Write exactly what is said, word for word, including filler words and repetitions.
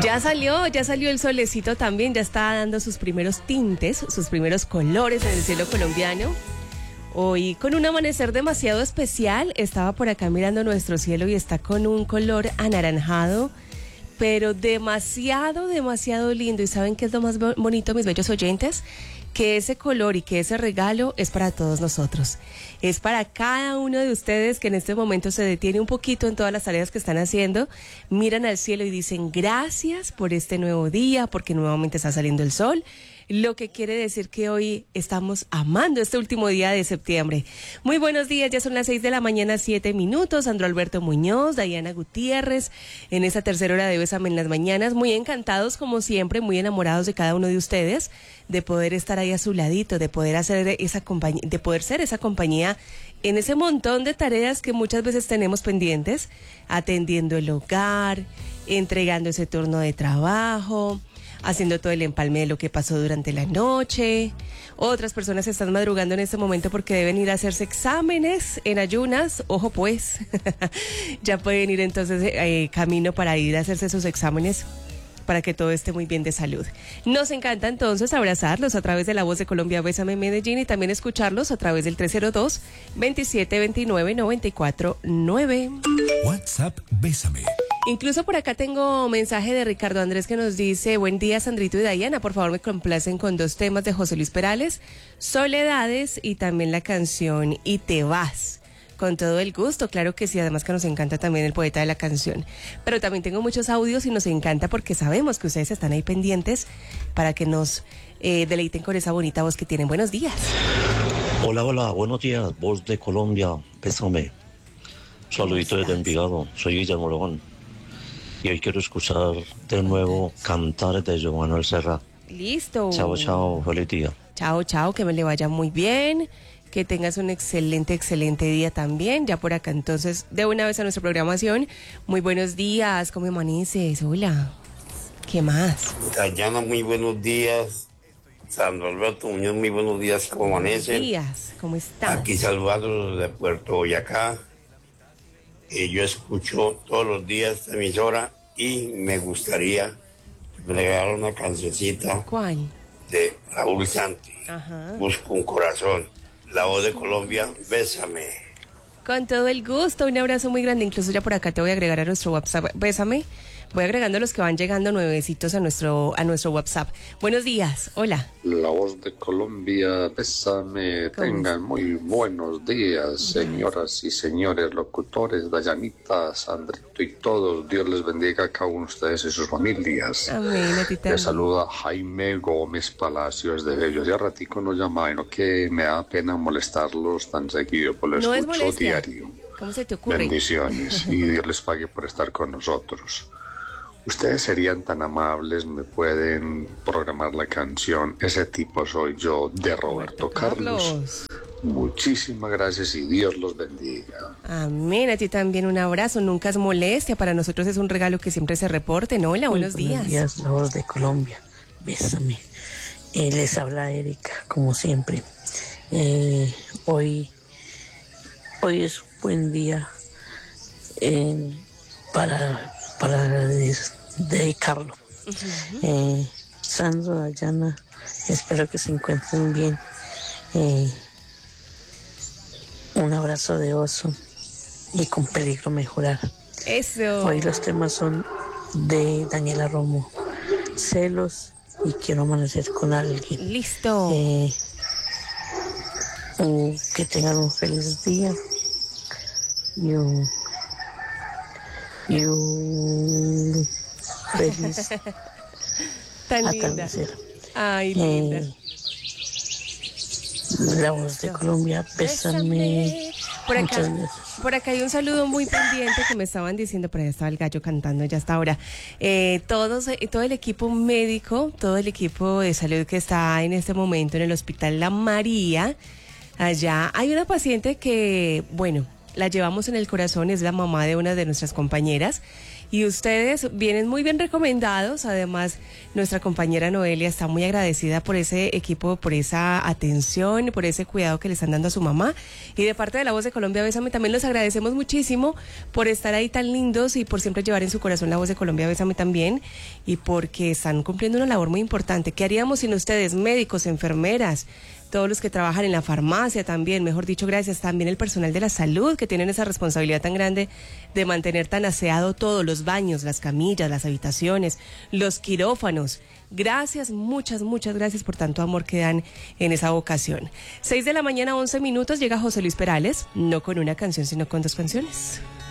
Ya salió, ya salió el solecito también, ya está dando sus primeros tintes, sus primeros colores en el cielo colombiano. Hoy con un amanecer demasiado especial, estaba por acá mirando nuestro cielo y está con un color anaranjado, pero demasiado, demasiado lindo. ¿Y saben qué es lo más bonito, mis bellos oyentes? Que ese color y que ese regalo es para todos nosotros. Es para cada uno de ustedes que en este momento se detiene un poquito en todas las tareas que están haciendo, miran al cielo y dicen gracias por este nuevo día, porque nuevamente está saliendo el sol. Lo que quiere decir que hoy estamos amando este último día de septiembre. Muy buenos días, ya son las seis de la mañana, siete minutos. Sandro Alberto Muñoz, Diana Gutiérrez, en esta tercera hora de Bésame en las Mañanas. Muy encantados, como siempre, muy enamorados de cada uno de ustedes, de poder estar ahí a su ladito, de poder hacer esa compañía, de poder ser esa compañía en ese montón de tareas que muchas veces tenemos pendientes, atendiendo el hogar, entregando ese turno de trabajo, haciendo todo el empalme de lo que pasó durante la noche. Otras personas están madrugando en este momento porque deben ir a hacerse exámenes en ayunas. Ojo pues, ya pueden ir entonces eh, camino para ir a hacerse sus exámenes para que todo esté muy bien de salud. Nos encanta entonces abrazarlos a través de La Voz de Colombia, Bésame Medellín, y también escucharlos a través del tres cero dos, veintisiete veintinueve, noventa y cuatro nueve. WhatsApp Bésame. Incluso por acá tengo mensaje de Ricardo Andrés que nos dice: buen día, Sandrito y Diana, por favor me complacen con dos temas de José Luis Perales, Soledades, y también la canción Y te vas. Con todo el gusto, claro que sí, además que nos encanta también el poeta de la canción. Pero también tengo muchos audios y nos encanta porque sabemos que ustedes están ahí pendientes para que nos eh, deleiten con esa bonita voz que tienen. Buenos días. Hola, hola, buenos días, Voz de Colombia, Bésame. Saludito desde Envigado, soy Guillermo Logón. Y hoy quiero escuchar de nuevo Cantar de Joan Manuel Serrat. Listo. Chao, chao, feliz día. Chao, chao, que me le vaya muy bien, que tengas un excelente, excelente día también. Ya por acá entonces, de una vez a nuestra programación. Muy buenos días, ¿cómo amaneces? Hola, ¿qué más? Dayana, muy buenos días. Sandro Alberto Muñoz, muy buenos días, ¿cómo amanecen? Buenos días, ¿cómo estás? Aquí saludándolos de Puerto Boyacá. Eh, yo escucho todos los días esta emisora y me gustaría regalar una cancioncita. ¿Cuál? De Raúl Santi. Ajá. Busco un corazón. La Voz de Colombia, Bésame. Con todo el gusto, un abrazo muy grande. Incluso ya por acá te voy a agregar a nuestro WhatsApp. Bésame. Voy agregando los que van llegando nuevecitos a nuestro a nuestro WhatsApp. Buenos días, hola. La Voz de Colombia, Bésame. Tengan muy buenos días, señoras y señores locutores, Dayanita, Sandrito y todos. Dios les bendiga a cada uno de ustedes y sus familias. Amén, a ti también. Les saluda Jaime Gómez Palacios de Bello. Ya ratico nos llama, no que me da pena molestarlos tan seguido, por lo No escucho es diario. ¿Cómo se te ocurre? Bendiciones y Dios les pague por estar con nosotros. Ustedes serían tan amables, me pueden programar la canción Ese tipo soy yo de Roberto, Roberto Carlos. Carlos. Muchísimas gracias y Dios los bendiga. Amén, a ti también un abrazo, nunca es molestia, para nosotros es un regalo que siempre se reporten. Hola, buenos días. Buenos días, La Voz de Colombia, Bésame. Eh, les habla Erika, como siempre. Eh, hoy, hoy es un buen día eh, para... para dedicarlo. Uh-huh. eh, Sandro, Dayana, espero que se encuentren bien. Eh, un abrazo de oso y con peligro mejorar. Eso. Hoy los temas son de Daniela Romo, celos y quiero amanecer con alguien. Listo. Eh, um, que tengan un feliz día y un y un feliz tan atardecer. Linda. Ay, linda. Eh, La Voz de Colombia, Bésame. Por acá, Muchas gracias. Por acá hay un saludo muy pendiente que me estaban diciendo, pero ya estaba el gallo cantando ya hasta ahora. Eh, todos, eh, todo el equipo médico, todo el equipo de salud que está en este momento en el Hospital La María, allá hay una paciente que, bueno, la llevamos en el corazón, es la mamá de una de nuestras compañeras Y ustedes vienen muy bien recomendados. Además, nuestra compañera Noelia está muy agradecida por ese equipo, por esa atención, por ese cuidado que le están dando a su mamá. Y de parte de La Voz de Colombia, Bésame, también les agradecemos muchísimo por estar ahí tan lindos y por siempre llevar en su corazón La Voz de Colombia, Bésame también. Y porque están cumpliendo una labor muy importante. ¿Qué haríamos sin ustedes, médicos, enfermeras, todos los que trabajan en la farmacia también, mejor dicho, gracias, también el personal de la salud que tienen esa responsabilidad tan grande de mantener tan aseado todos los baños, las camillas, las habitaciones, los quirófanos? Gracias, muchas, muchas gracias por tanto amor que dan en esa ocasión. Seis de la mañana, once minutos, llega José Luis Perales, no con una canción, sino con dos canciones.